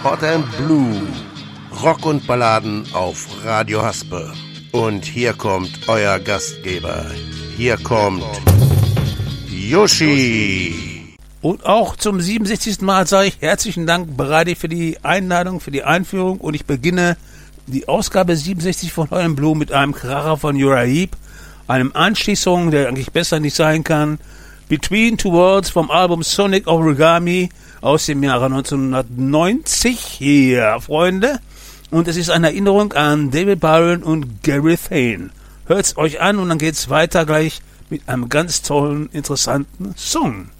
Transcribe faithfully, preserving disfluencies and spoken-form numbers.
Hot and Blue. Rock und Balladen auf Radio Haspe. Und hier kommt euer Gastgeber. Hier kommt Yoshi. Und auch zum siebenundsechzigsten Mal sage ich herzlichen Dank, Brady, für die Einladung, für die Einführung. Und ich beginne die Ausgabe siebenundsechzig von Hot and Blue mit einem Kracher von Uriah Heep, einem Anstiegssong, der eigentlich besser nicht sein kann. Between Two Worlds vom Album Sonic Origami aus dem Jahre neunzehnhundertneunzig. Hier, Freunde. Und es ist eine Erinnerung an David Byron und Gary Thane. Hört's euch an und dann geht's weiter gleich mit einem ganz tollen, interessanten Song.